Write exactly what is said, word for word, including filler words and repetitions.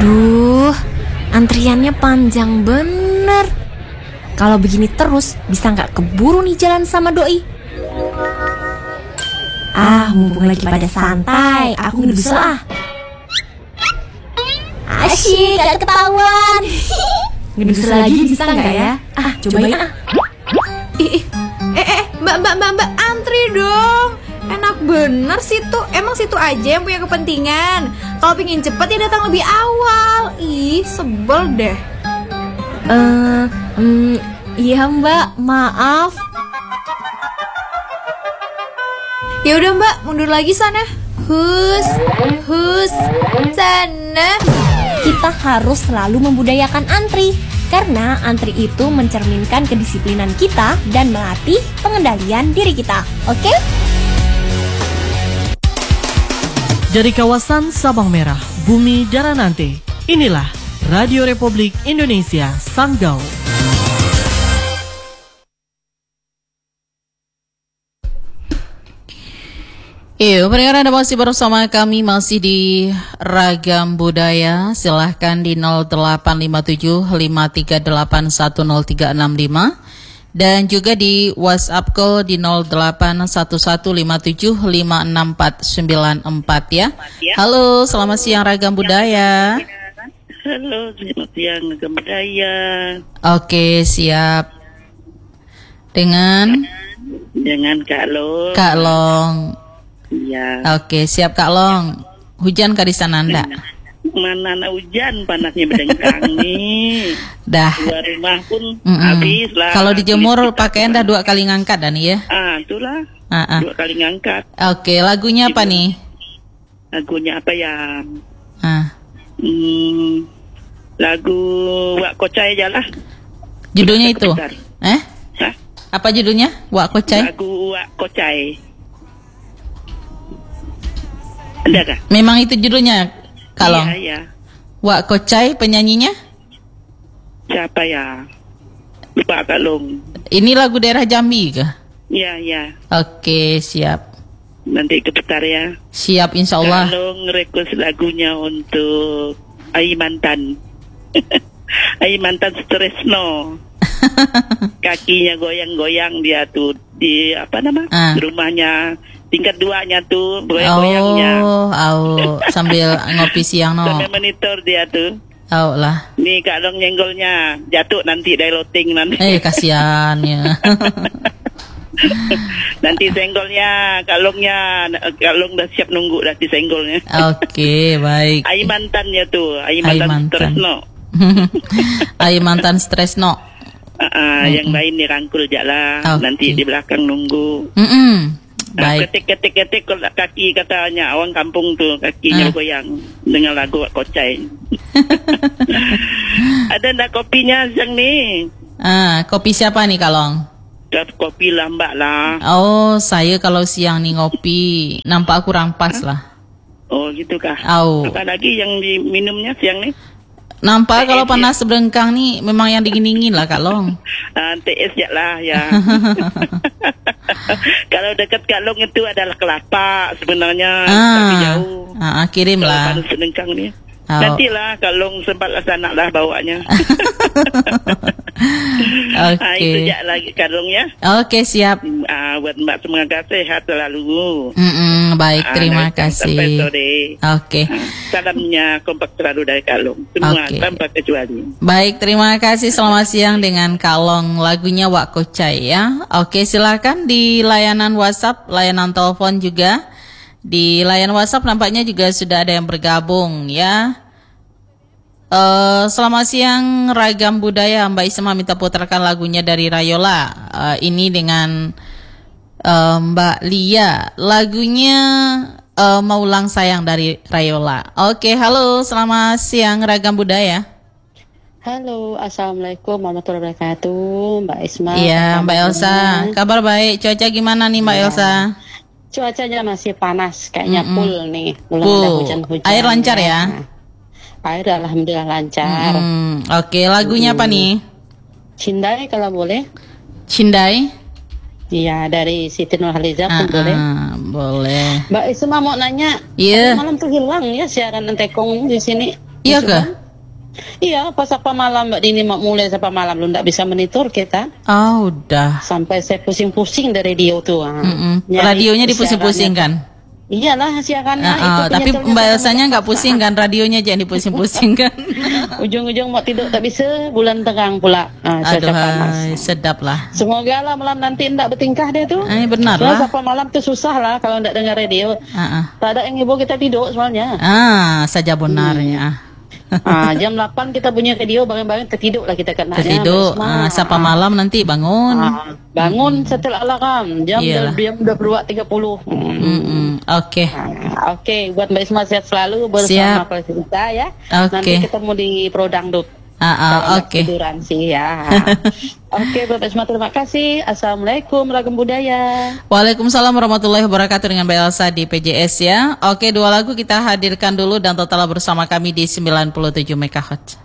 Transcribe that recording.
Duh, antriannya panjang bener. Kalau begini terus, bisa nggak keburu nih jalan sama doi. Ah, mumpung lagi pada santai, aku ngedusel ah. Asyik, gak ketahuan. Ngedusel lagi bisa nggak ya? Ah, cobain ah. Ih, ih. Eh, eh, mbak, mbak, mbak, mbak, antri dong. Enak bener situ. Emang situ aja yang punya kepentingan. Kalau pingin cepet ya datang lebih awal. Ih, sebel deh. Eh, um, iya mbak, maaf. Ya udah mbak, mundur lagi sana. Hus, hus, sana. Kita harus selalu membudayakan antri, karena antri itu mencerminkan kedisiplinan kita dan melatih pengendalian diri kita. Oke? Dari kawasan Sabang Merah, Bumi Daranante, inilah Radio Republik Indonesia Sanggau. Yuk, pendengar Anda masih bersama kami, masih di Ragam Budaya. Silahkan di nol delapan lima tujuh lima tiga delapan satu nol tiga enam lima dan juga di WhatsApp call di nol delapan satu satu lima tujuh lima enam empat sembilan empat ya. Halo, selamat siang Ragam Budaya. Halo, selamat siang Ragam Budaya. Oke, siap. Dengan Dengan Kak Long. Kak Long. Iya. Oke, siap Kak Long. Hujan kah di sana Anda? Mana ada hujan, panasnya berdengkang nih. Dah. Keluar rumah pun Mm-mm. habis lah. Kalau dijemur pakaian dah dua kali ngangkat dan ya. Ah, itulah. Ah, ah. Dua kali ngangkat. Oke, lagunya apa nih? Lagunya apa ya? Ah. Hmm, lagu Wak Kocai aja lah. Judulnya itu? Bentar. Eh? Hah? Apa judulnya? Wak Kocai? Lagu Wak Kocai. Ada kah? Memang itu judulnya, Kalong? Iya, iya. Wak Kocai penyanyinya? Siapa ya? Lupa Kak Long. Ini lagu daerah Jambi kah? Iya, iya. Oke, siap. Nanti keputar ya. Siap, insya Allah. Kalau ngerequest lagunya untuk Ai Mantan. Ai Mantan Stresno. Kakinya goyang-goyang dia tuh di apa nama? Ah. Rumahnya tingkat duanya tuh goyang-goyangnya. Oh, oh, sambil ngopi siang no. Sambil monitor dia tuh. Oh lah. Nih Kak Long nyenggolnya jatuh nanti dari loting nanti. Eh, kasihan ya. Nanti senggolnya, kalungnya, kalung udah siap nunggu dah di senggolnya. Oke, baik. Ai mantannya tuh, Ai Ai mantan mantan. Tresno. Ai mantan Stresno. Uh, uh, yang lain dirangkul aja lah. Okay. Nanti di belakang nunggu. Mm-mm. Nah, Baik. ketik-ketik-ketik kaki katanya orang kampung tuh kakinya Ah. goyang dengan lagu Wak Kocai. Ada ndak kopinya siang nih? Ah, kopi siapa nih Kalong? Kopi lah mbak lah. Oh, saya kalau siang nih ngopi nampak kurang pas lah. Oh gitu kah? Oh. Apa lagi yang diminumnya siang nih? Nampak T S kalau ya? panas berengkang nih memang yang dingin-dingin lah Kak Long. Uh, T S ya lah ya. Kalau dekat Kak Long itu adalah kelapa sebenarnya, tapi Ah, jauh. ah, kirim Kalau lah. panas berengkang nih. Oh. Nantilah Kak Long sempat laksana lah bawanya. Oke. Ah, itu ya lagi Kak Long ya. Oke, siap. Ah, buat Mbak semoga sehat selalu. Mm-mm, baik, Ah, terima sampai kasih. sore. Oke. Ah, salamnya kompak selalu dari Kak Long. Semua Oke. tanpa kecuali. Baik, terima kasih. Selamat siang dengan Kalong. Lagunya Wak Kocai ya. Oke, silakan di layanan WhatsApp, layanan telepon juga. Di layanan WhatsApp nampaknya juga sudah ada yang bergabung ya. Uh, selamat siang Ragam Budaya. Mbak Isma minta putarkan lagunya dari Rayola. Uh, ini dengan uh, Mbak Lia. Lagunya uh, Maulang Sayang dari Rayola. Oke, halo. Selamat siang Ragam Budaya. Halo, assalamualaikum warahmatullahi wabarakatuh, Mbak Isma. Iya, apa Mbak Elsa. kabarnya? Kabar baik. Cuaca gimana nih Mbak Ya. Elsa? Cuacanya masih panas, kayaknya Mm-mm. full nih. Belum Full. ada hujan-hujan. Air lancar ya? Air alhamdulillah lancar. Hmm, Oke, lagunya apa nih? Cindai kalau boleh. Cindai? Iya, dari Siti Nurhaliza Ah, pun boleh. ah, boleh. Mbak Isma mau nanya, Iya. tadi malam tuh hilang ya siaran Entekong di sini. Iya Gitu ke? kan? Iya, pas apa malam Mbak Dini mau mulai apa malam lu nggak bisa monitor kita. Oh, udah. Sampai saya pusing-pusing dari radio tuh. ah. Mm-mm. Nyari Radionya siarannya. dipusing-pusing kan? Iyalah siarannya. Ah, ah, itu tapi penyetulnya Mbak kadang Elsanya nggak pusing kan? Radionya jangan dipusing-pusing kan? Ujung-ujung mau tidur tak bisa, bulan tegang pula. Ah, cuaca Aduh, panas. hai, sedap lah. Semoga lah malam nanti ndak bertingkah dia tuh. Eh, benar Soalnya lah. sampai malam tuh susah lah kalau ndak dengar radio. Ah, ah. Tak ada yang ibu kita tidur soalnya. Ah, saja benarnya. Ah, jam delapan kita punya radio, bareng-bareng tertidur lah kita kena. Tertidur, ah, sapa malam nanti bangun. Ah, bangun setelah alarm jam Iyalah. jam dua puluh dua tiga puluh. Mm-mm. Oke. Ah, Oke, buat Mbak Isma sehat selalu Siap. bersama kita ya. Oke. Nanti ketemu di Pro Dangdut. Ah, ah, Kalau nggak oke. tiduran sih ya. Oke, Mbak Isma terima kasih. Assalamualaikum Ragam Budaya. Waalaikumsalam warahmatullahi wabarakatuh dengan Mbak Elsa di P J S ya. Oke, dua lagu kita hadirkan dulu dan total bersama kami di sembilan puluh tujuh megahertz.